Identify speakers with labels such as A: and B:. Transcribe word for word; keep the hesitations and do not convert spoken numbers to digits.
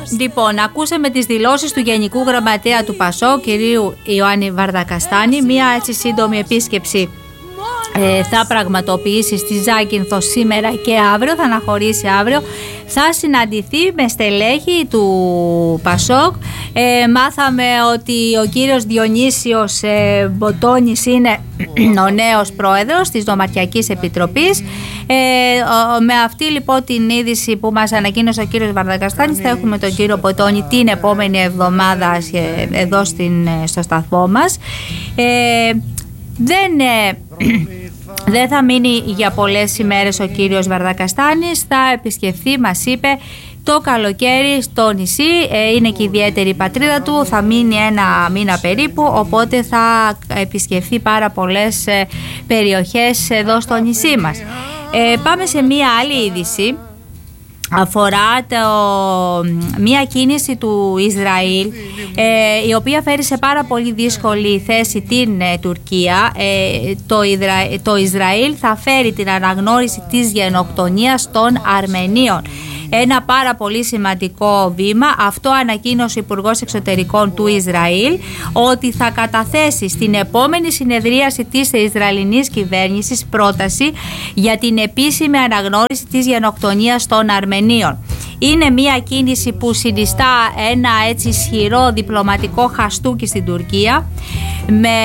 A: Λοιπόν, ακούσαμε τις δηλώσεις του Γενικού Γραμματέα του ΠΑΣΟΚ, κυρίου Ιωάννη Βαρδακαστάνη. Μία έτσι σύντομη επίσκεψη ε, θα πραγματοποιήσει στη Ζάκυνθο σήμερα και αύριο, θα αναχωρήσει αύριο. Θα συναντηθεί με στελέχη του ΠΑΣΟΚ. Ε, μάθαμε ότι ο κύριος Διονύσιος ε, Μποτώνης είναι ο νέος πρόεδρος της Νομαρχιακής Επιτροπής. Ε, ο, με αυτή λοιπόν την είδηση που μας ανακοίνωσε ο κύριος Βαρδακαστάνης, θα έχουμε τον κύριο Μποτώνη την επόμενη εβδομάδα εδώ στην, στο σταθμό μας. Ε, δεν... Ε, Δεν θα μείνει για πολλές ημέρες ο κύριος Βαρδακαστάνης, θα επισκεφθεί, μας είπε, το καλοκαίρι στο νησί, είναι και ιδιαίτερη η πατρίδα του, θα μείνει ένα μήνα περίπου, οπότε θα επισκεφθεί πάρα πολλές περιοχές εδώ στο νησί μας. Ε, πάμε σε μία άλλη είδηση. Αφορά το, μία κίνηση του Ισραήλ, ε, η οποία φέρει σε πάρα πολύ δύσκολη θέση την ε, Τουρκία. Ε, το, Ιδρα, το Ισραήλ θα φέρει την αναγνώριση της γενοκτονίας των Αρμενίων. Ένα πάρα πολύ σημαντικό βήμα. Αυτό ανακοίνωσε ο Υπουργός Εξωτερικών του Ισραήλ, ότι θα καταθέσει στην επόμενη συνεδρίαση της Ισραηλινής κυβέρνησης πρόταση για την επίσημη αναγνώριση της γενοκτονίας των Αρμενίων. Είναι μια κίνηση που συνιστά ένα έτσι ισχυρό διπλωματικό χαστούκι στην Τουρκία, με